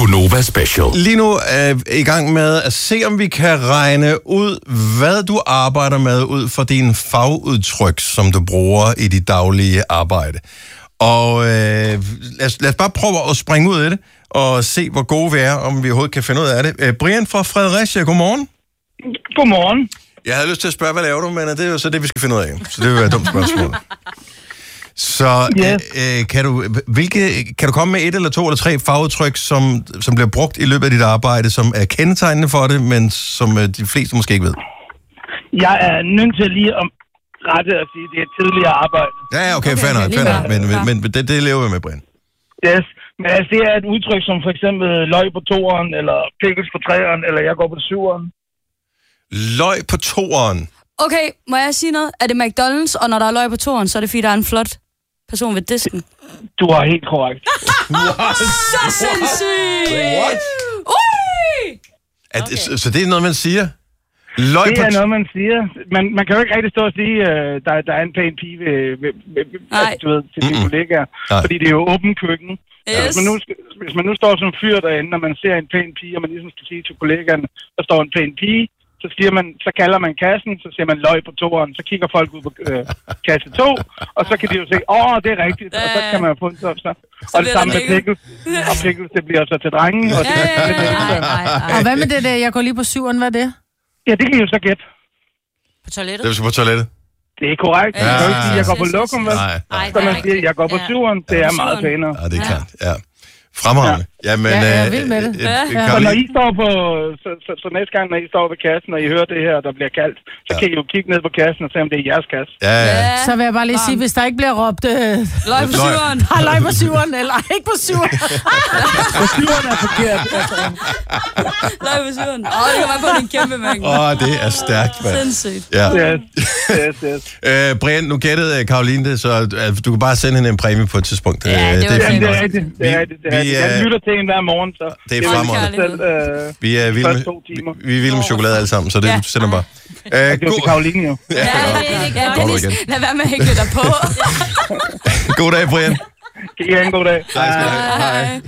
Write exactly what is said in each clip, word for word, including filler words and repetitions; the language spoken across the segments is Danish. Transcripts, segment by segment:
Gonova Special. Lige nu er vi i gang med at se, om vi kan regne ud, hvad du arbejder med ud for dine fagudtryk, som du bruger i dit daglige arbejde. Og øh, lad, os, lad os bare prøve at springe ud af det, og se, hvor gode vi er, om vi overhovedet kan finde ud af det. Øh, Brian fra Fredericia, godmorgen. Godmorgen. Jeg havde lyst til at spørge, hvad laver du, men det er jo så det, vi skal finde ud af. Så det vil være et dumt spørgsmål. Så yes. øh, kan, du, hvilke, kan du komme med et eller to eller tre fagudtryk, som, som bliver brugt i løbet af dit arbejde, som er kendetegnende for det, men som øh, de fleste måske ikke ved? Jeg er nødt til lige at rette at sige, at det er tidligere arbejde. Ja, okay, okay fair nok, fair nok. Men, men, men, men det, det lever vi med, Brian. Yes, men altså, det er et udtryk som for eksempel løg på toeren, eller pickles på treeren, eller jeg går på syveren. Løg på toeren? Okay, må jeg sige noget? Er det McDonald's, og når der er løg på toeren, så er det fordi, der er en flot person ved disken? Du har helt korrekt. Så sindssygt! What? Ui! At, okay. så, så det er noget, man siger? Løg det på er noget, man siger. Man, man kan jo ikke rigtig stå og sige, uh, der, der er en pæn pige ved, ved, ved, ved, du ved, til sine kollegaer. Nej. Fordi det er jo åben køkken. Yes. Hvis, man nu, hvis man nu står som fyr derinde, når man ser en pæn pige, og man ligesom skal sige til kollegaerne, der står en pæn pige, så siger man, så kalder man kassen, så siger man løg på toeren, så kigger folk ud på øh, kasse to, og så kan de jo se, åh, oh, det er rigtigt, og så kan man jo få en så. så. Og det samme med pickles, og pickles, det bliver så til drengen. Og, det, ja, ja, ja, ja, ja. Og hvad med det der, jeg går lige på syveren, hvad er det? Ja, det kan I jo så gætte. På toilettet? Det er på toilettet. Det er korrekt. Jeg kan jo ikke sige, jeg går på lokum, vel? Nej. Så man siger, jeg går på syveren, det er meget pænere. Ja, det er klart, ja. Fremragende. Ja, men, ja, jeg er øh, vild med det. Øh, øh, ja. Så når I står på, så, så, så næste gang, når I står ved kassen, og I hører det her, der bliver kaldt, så ja. kan I jo kigge ned på kassen og se, om det er jeres kasse. Ja, ja. Så vil jeg bare lige sige, hvis der ikke bliver råbt... Øh, løg på syveren. Har løg på syveren, eller ikke på syveren. På syveren er forkert. Løg på syveren. Åh, det kan man få en kæmpe mængde. Åh, oh, det er stærkt, mand. Sindssygt. Ja. Yes, yes, yes. Øh, Brian, nu gættede Caroline det, så øh, du kan bare sende hende en præmie på et tidspunkt. Ja, det, det er fint. Det er rigtigt. Det er rigtigt. Det er rigtigt. Jeg lytter til en hver morgen, så... Det er fremragende. Øh, vi er vilde med, vi er vilde med chokolade alle sammen, så det ja. sender bare. Øh, det er jo til Caroline, jo. Ja, ja, ja, ja, Dennis, lad være med at hække dig på. God dag, Brian. Kan I have en god dag. Hej. Hej.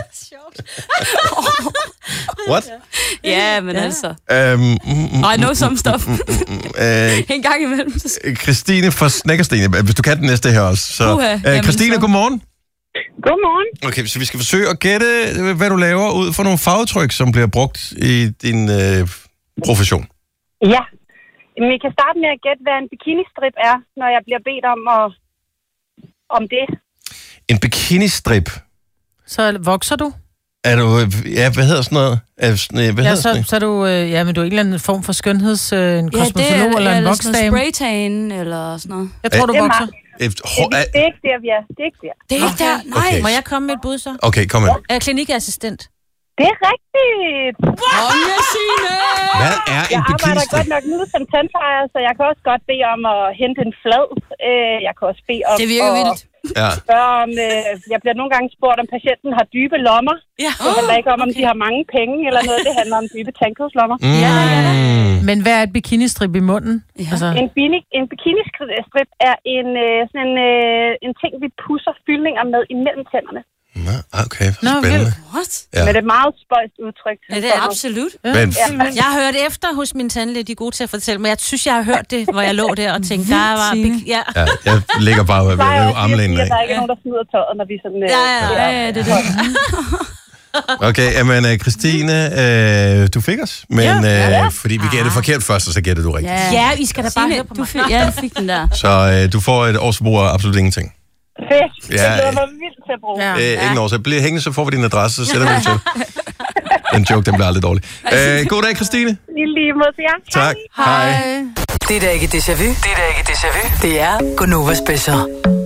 What? Ja, men altså. Um, mm, I know some stuff. mm, uh, en gang imellem. Christine fra Snækkerstene, hvis du kan den næste her også. Så, uh, Christine, så... godmorgen. Godmorgen. Okay, så vi skal forsøge at gætte, hvad du laver ud for nogle fagtryk, som bliver brugt i din øh, profession. Ja. Men vi kan starte med at gætte, hvad en bikinistrip er, når jeg bliver bedt om, at, om det. En bikinistrip? Så vokser du? Er du, ja, hvad hedder sådan noget? Er, sådan, hvad ja, hedder så, sådan? så er du, øh, ja, men du er en eller anden form for skønheds, øh, en ja, kosmetolog det er, eller en ja, voksdame. Eller spraytan, eller sådan noget. Jeg tror, du det vokser. Det, det, det er ikke der, vi er. Det er ikke der. Det er ikke der, nej. Okay. Må jeg komme med et bud så? Okay, kom med. Er klinikassistent? Det er rigtigt. Konge, Signe! Hvad er en jeg arbejder bikinistrip? godt nok nu som tandplejer, så jeg kan også godt bede om at hente en flad. Jeg kan også bede om... Det virker vildt. Ja. Spørge om, øh, jeg bliver nogle gange spurgt, om patienten har dybe lommer. Ja. Det handler ikke om, om okay. de har mange penge eller noget. Det handler om dybe tandkødslommer. Mm. Ja, ja, ja. Men hvad er et bikinistrip i munden? Ja. Altså... En, bini, en bikinistrip er en, øh, sådan en, øh, en ting, vi pusser fyldninger med imellem tænderne. Nå, okay, Nå, spændende. What? Ja. Men det er meget spøjst udtryk. Ja, det er absolut. Ja. Men, ja. Jeg har hørt efter hos min tandlæge, de er gode til at fortælle, men jeg synes, jeg har hørt det, hvor jeg lå der og tænkte, der var... Big... Ja. ja, jeg ligger bare ved at armlænen af. Der er ikke nogen, der smider tøjet, når vi sådan... Ja, ja, ja, ja, det er det. Okay, jamen Christine, øh, du fik os, men ja. øh, fordi vi gættede forkert først, og så gættede du rigtigt. Ja, I skal da bare høre på mig. Du fik, ja, du fik den der. Så øh, du får et årsforbrug af absolut ingenting. Fedt. Ja, det var vildt til at bruge. Ja. Øh, ingen årsag. Bliv hængende, så får vi din adresse, så sætter vi den til. Den joke, den bliver aldrig dårlig. Øh, god dag, Christine. I lige mod jer. Tak. Hej. Det er da ikke déjà vu. Det er da ikke déjà vu. Det er Gonova Special.